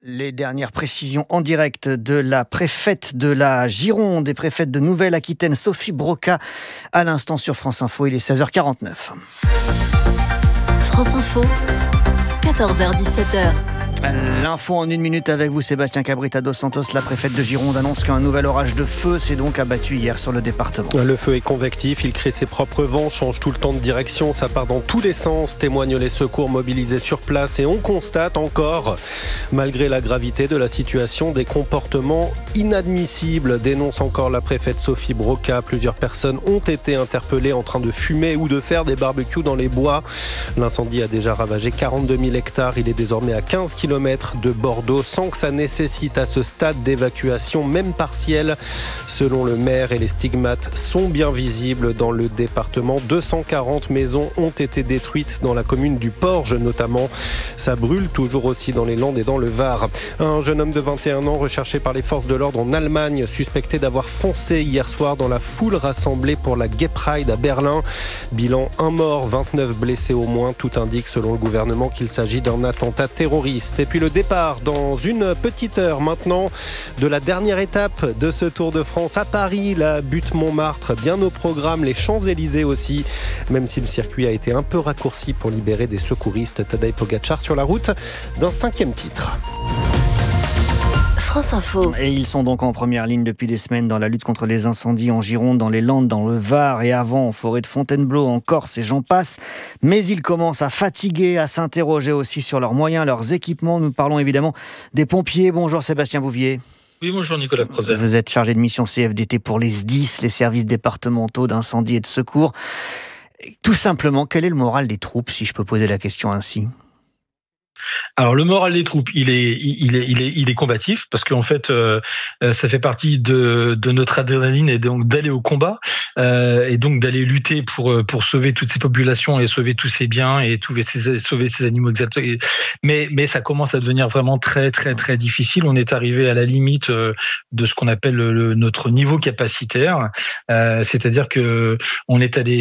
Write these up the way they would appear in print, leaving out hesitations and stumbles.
Les dernières précisions en direct de la préfète de la Gironde et préfète de Nouvelle-Aquitaine, Sophie Broca, à l'instant sur France Info. Il est 16h49. France Info, 14h-17h. L'info en une minute avec vous, Sébastien Cabrita dos Santos. La préfète de Gironde annonce qu'un nouvel orage de feu s'est donc abattu hier sur le département. Le feu est convectif, il crée ses propres vents, change tout le temps de direction, ça part dans tous les sens, témoignent les secours mobilisés sur place et on constate encore, malgré la gravité de la situation, des comportements inadmissibles, dénonce encore la préfète Sophie Broca. Plusieurs personnes ont été interpellées en train de fumer ou de faire des barbecues dans les bois. L'incendie a déjà ravagé 42 000 hectares, il est désormais à 15 km de Bordeaux sans que ça nécessite à ce stade d'évacuation, même partielle. Selon le maire, et les stigmates sont bien visibles dans le département. 240 maisons ont été détruites dans la commune du Porge notamment. Ça brûle toujours aussi dans les Landes et dans le Var. Un jeune homme de 21 ans recherché par les forces de l'ordre en Allemagne, suspecté d'avoir foncé hier soir dans la foule rassemblée pour la Gay Pride à Berlin. Bilan 1 mort, 29 blessés au moins. Tout indique selon le gouvernement qu'il s'agit d'un attentat terroriste. Et puis le départ dans une petite heure maintenant de la dernière étape de ce Tour de France à Paris, la butte Montmartre, bien au programme, les Champs-Élysées aussi, même si le circuit a été un peu raccourci pour libérer des secouristes. Tadej Pogačar sur la route d'un 5e titre. France Info. Et ils sont donc en première ligne depuis des semaines dans la lutte contre les incendies en Gironde, dans les Landes, dans le Var et avant en forêt de Fontainebleau, en Corse et j'en passe. Mais ils commencent à fatiguer, à s'interroger aussi sur leurs moyens, leurs équipements. Nous parlons évidemment des pompiers. Bonjour Sébastien Bouvier. Oui, bonjour Nicolas Crozet. Vous êtes chargé de mission CFDT pour les SDIS, les services départementaux d'incendie et de secours. Tout simplement, quel est le moral des troupes, si je peux poser la question ainsi ? Alors le moral des troupes, il est combatif parce qu'en fait, ça fait partie de notre adrénaline et donc d'aller au combat et donc d'aller lutter pour sauver toutes ces populations et sauver tous ces biens et sauver ces animaux. Mais ça commence à devenir vraiment très très très difficile. On est arrivé à la limite de ce qu'on appelle notre niveau capacitaire, c'est-à-dire que on a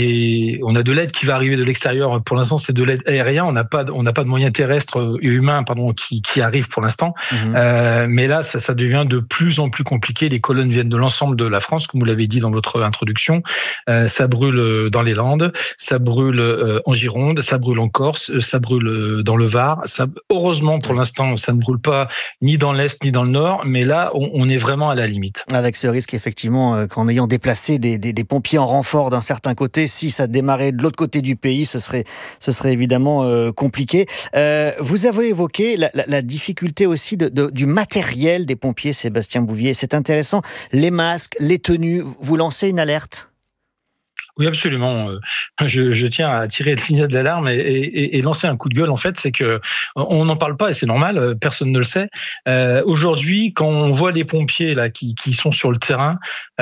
de l'aide qui va arriver de l'extérieur. Pour l'instant, c'est de l'aide aérienne. On n'a pas de moyens terrestres humains qui arrivent pour l'instant. Mais là, ça devient de plus en plus compliqué. Les colonnes viennent de l'ensemble de la France, comme vous l'avez dit dans votre introduction. Ça brûle dans les Landes, ça brûle en Gironde, ça brûle en Corse, ça brûle dans le Var. Heureusement, pour l'instant, ça ne brûle pas ni dans l'Est ni dans le Nord, mais là, on est vraiment à la limite. Avec ce risque, effectivement, qu'en ayant déplacé des pompiers en renfort d'un certain côté, si ça démarrait de l'autre côté du pays, ce serait évidemment compliqué. Vous avez évoqué la difficulté aussi du matériel des pompiers, Sébastien Bouvier. C'est intéressant. Les masques, les tenues, vous lancez une alerte ? Oui, absolument. Je tiens à tirer le signal de l'alarme et lancer un coup de gueule. En fait, c'est que on n'en parle pas et c'est normal. Personne ne le sait. Aujourd'hui, quand on voit les pompiers là qui sont sur le terrain,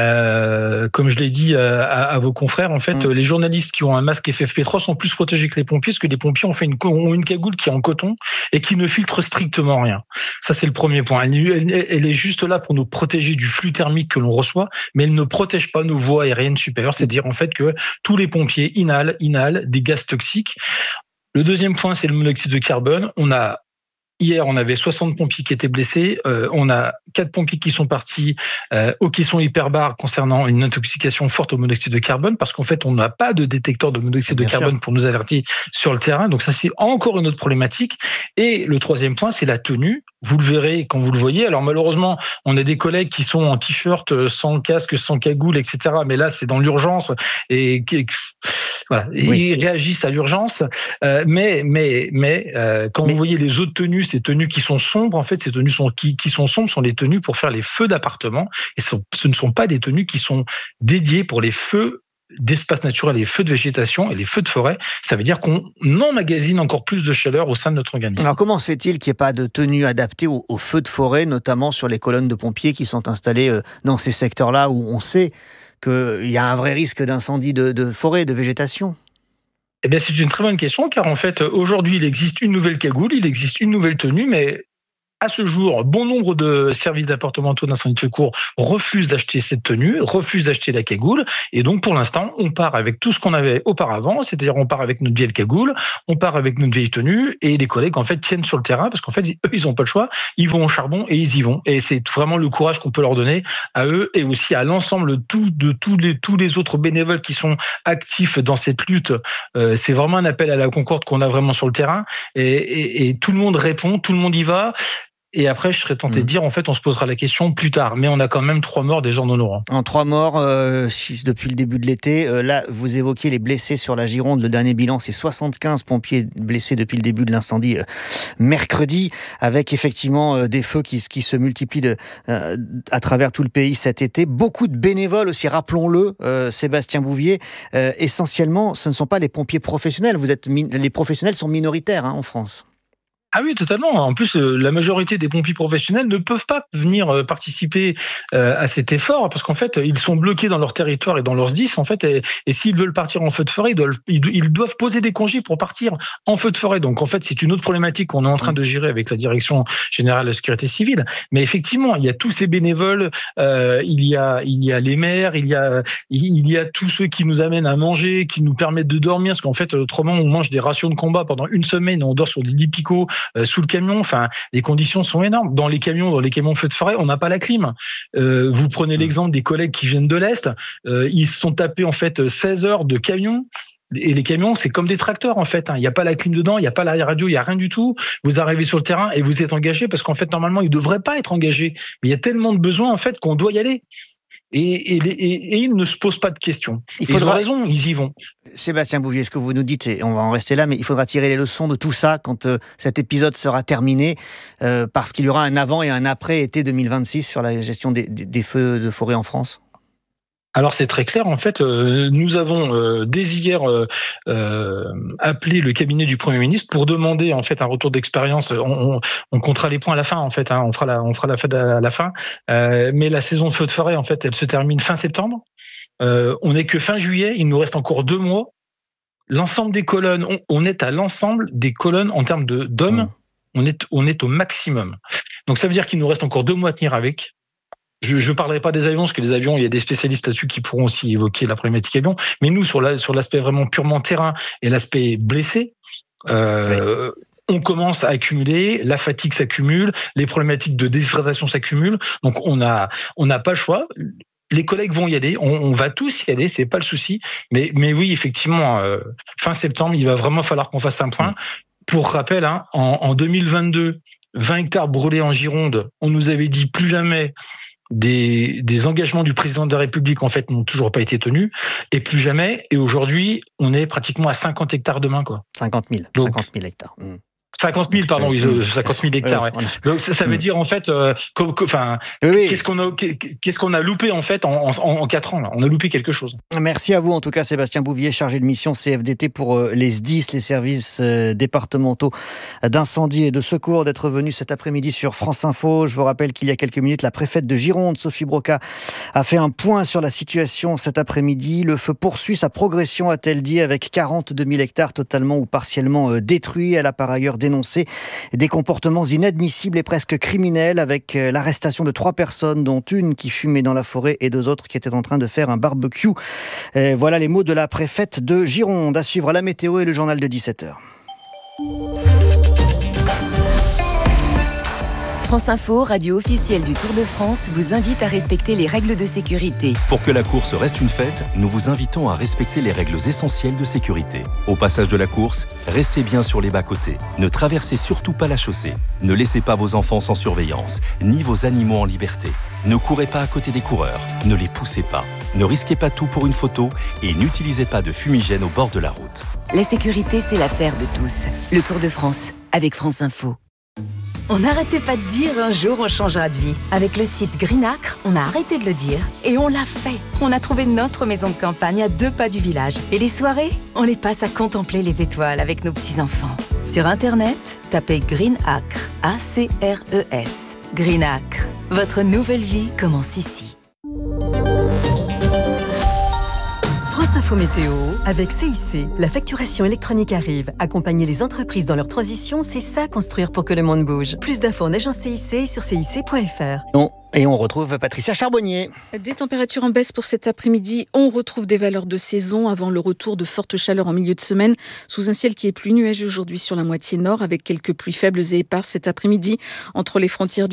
comme je l'ai dit à vos confrères, en fait, les journalistes qui ont un masque FFP3 sont plus protégés que les pompiers, parce que les pompiers ont une cagoule qui est en coton et qui ne filtre strictement rien. Ça, c'est le premier point. Elle est juste là pour nous protéger du flux thermique que l'on reçoit, mais elle ne protège pas nos voies aériennes supérieures. C'est-à-dire en fait que tous les pompiers inhalent des gaz toxiques. Le deuxième point, c'est le monoxyde de carbone. Hier, on avait 60 pompiers qui étaient blessés. On a 4 pompiers qui sont partis au caisson hyperbare concernant une intoxication forte au monoxyde de carbone, parce qu'en fait, on n'a pas de détecteur de monoxyde de carbone pour nous alerter sur le terrain. Donc ça, c'est encore une autre problématique. Et le troisième point, c'est la tenue. Vous le verrez quand vous le voyez. Alors malheureusement, on a des collègues qui sont en t-shirt, sans casque, sans cagoule, etc. Mais là, c'est dans l'urgence et voilà, ils réagissent à l'urgence. Mais quand vous voyez les autres tenues, ces tenues qui sont sombres, en fait, ces tenues qui sont sombres sont les tenues pour faire les feux d'appartement. Et ce ne sont pas des tenues qui sont dédiées pour les feux d'espaces naturels, les feux de végétation et les feux de forêt. Ça veut dire qu'on emmagasine encore plus de chaleur au sein de notre organisme. Alors comment se fait-il qu'il n'y ait pas de tenue adaptée aux feux de forêt, notamment sur les colonnes de pompiers qui sont installées dans ces secteurs-là où on sait qu'il y a un vrai risque d'incendie de forêt, de végétation ? Eh bien, c'est une très bonne question, car en fait, aujourd'hui, il existe une nouvelle cagoule, il existe une nouvelle tenue, mais À ce jour, bon nombre de services départementaux d'incendie de secours refusent d'acheter cette tenue, refusent d'acheter la cagoule. Et donc, pour l'instant, on part avec tout ce qu'on avait auparavant, c'est-à-dire on part avec notre vieille cagoule, on part avec notre vieille tenue, et les collègues, en fait, tiennent sur le terrain parce qu'en fait, eux, ils n'ont pas le choix. Ils vont au charbon et ils y vont. Et c'est vraiment le courage qu'on peut leur donner à eux et aussi à l'ensemble de tous les autres bénévoles qui sont actifs dans cette lutte. C'est vraiment un appel à la concorde qu'on a vraiment sur le terrain. Et tout le monde répond, tout le monde y va. Et après, je serais tenté de dire, en fait, on se posera la question plus tard. Mais on a quand même 3 morts déjà en nos rangs. 3 morts depuis le début de l'été. Là, vous évoquez les blessés sur la Gironde. Le dernier bilan, c'est 75 pompiers blessés depuis le début de l'incendie mercredi, avec effectivement des feux qui se multiplient à travers tout le pays cet été. Beaucoup de bénévoles aussi, rappelons-le, Sébastien Bouvier. Essentiellement, ce ne sont pas les pompiers professionnels. Les professionnels sont minoritaires en France. Ah oui, totalement. En plus, la majorité des pompiers professionnels ne peuvent pas venir participer à cet effort parce qu'en fait, ils sont bloqués dans leur territoire et dans leurs SDIS. En fait, et s'ils veulent partir en feu de forêt, ils doivent poser des congés pour partir en feu de forêt. Donc, en fait, c'est une autre problématique qu'on est en train de gérer avec la Direction générale de la sécurité civile. Mais effectivement, il y a tous ces bénévoles, il y a les maires, il y a tous ceux qui nous amènent à manger, qui nous permettent de dormir, parce qu'en fait, autrement, on mange des rations de combat pendant une semaine et on dort sur des lits picots sous le camion. Enfin, les conditions sont énormes. Dans les camions feu de forêt, on n'a pas la clim. Vous prenez l'exemple des collègues qui viennent de l'Est, ils se sont tapés en fait 16 heures de camion. Et les camions, c'est comme des tracteurs en fait. Il n'y a pas la clim dedans, il n'y a pas la radio, il n'y a rien du tout. Vous arrivez sur le terrain et vous êtes engagé parce qu'en fait, normalement, ils ne devraient pas être engagés. Mais il y a tellement de besoins en fait qu'on doit y aller. Et ils ne se posent pas de questions. Ils ont raison, ils y vont. Sébastien Bouvier, ce que vous nous dites, et on va en rester là, mais il faudra tirer les leçons de tout ça quand cet épisode sera terminé, parce qu'il y aura un avant et un après été 2026 sur la gestion des feux de forêt en France. Alors c'est très clair, en fait, nous avons dès hier appelé le cabinet du Premier ministre pour demander en fait un retour d'expérience. On comptera les points à la fin en fait, on fera la fête à la fin. Mais la saison de feu de forêt en fait, elle se termine fin septembre. On n'est que fin juillet, il nous reste encore 2 mois. L'ensemble des colonnes, on est à l'ensemble des colonnes en termes d'hommes, on est au maximum. Donc ça veut dire qu'il nous reste encore 2 mois à tenir avec. Je ne parlerai pas des avions, parce que les avions, il y a des spécialistes là-dessus qui pourront aussi évoquer la problématique avion. Mais nous, sur l'aspect vraiment purement terrain et l'aspect blessé, on commence à accumuler, la fatigue s'accumule, les problématiques de déshydratation s'accumulent. Donc on n'a pas le choix. Les collègues vont y aller, on va tous y aller, c'est pas le souci. Mais oui, effectivement, fin septembre, il va vraiment falloir qu'on fasse un point. Pour rappel, en 2022, 20 hectares brûlés en Gironde, on nous avait dit plus jamais. Des engagements du président de la République en fait n'ont toujours pas été tenus et plus jamais. Et aujourd'hui, on est pratiquement à 50 hectares demain, quoi. 50 000 hectares. 50 000, pardon, 50 000 hectares. Ouais. Donc ça veut dire en fait, qu'est-ce qu'on a loupé en fait en 4 ans là. On a loupé quelque chose. Merci à vous en tout cas, Sébastien Bouvier, chargé de mission CFDT pour les SDIS, les services départementaux d'incendie et de secours, d'être venu cet après-midi sur France Info. Je vous rappelle qu'il y a quelques minutes, la préfète de Gironde, Sophie Broca, a fait un point sur la situation cet après-midi. Le feu poursuit sa progression, a-t-elle dit, avec 42 000 hectares totalement ou partiellement détruits. Elle a par ailleurs dénoncé des comportements inadmissibles et presque criminels, avec l'arrestation de 3 personnes, dont une qui fumait dans la forêt et 2 autres qui étaient en train de faire un barbecue. Voilà les mots de la préfète de Gironde. À suivre la météo et le journal de 17h. France Info, radio officielle du Tour de France, vous invite à respecter les règles de sécurité. Pour que la course reste une fête, nous vous invitons à respecter les règles essentielles de sécurité. Au passage de la course, restez bien sur les bas-côtés. Ne traversez surtout pas la chaussée. Ne laissez pas vos enfants sans surveillance, ni vos animaux en liberté. Ne courez pas à côté des coureurs, ne les poussez pas. Ne risquez pas tout pour une photo et n'utilisez pas de fumigène au bord de la route. La sécurité, c'est l'affaire de tous. Le Tour de France, avec France Info. On n'arrêtait pas de dire un jour on changera de vie. Avec le site Greenacre, on a arrêté de le dire et on l'a fait. On a trouvé notre maison de campagne à 2 pas du village. Et les soirées, on les passe à contempler les étoiles avec nos petits-enfants. Sur Internet, tapez Greenacre, A-C-R-E-S. Greenacre, votre nouvelle vie commence ici. France Info. info météo avec CIC. La facturation électronique arrive. Accompagner les entreprises dans leur transition, c'est ça construire pour que le monde bouge. Plus d'infos en agence CIC sur cic.fr. Et on retrouve Patricia Charbonnier. Des températures en baisse pour cet après-midi. On retrouve des valeurs de saison avant le retour de fortes chaleurs en milieu de semaine, sous un ciel qui est plus nuageux aujourd'hui sur la moitié nord, avec quelques pluies faibles et éparses cet après-midi entre les frontières du